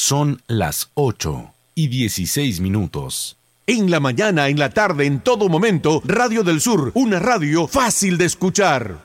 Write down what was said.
Son las 8:16. En la mañana, en la tarde, en todo momento, Radio del Sur, una radio fácil de escuchar.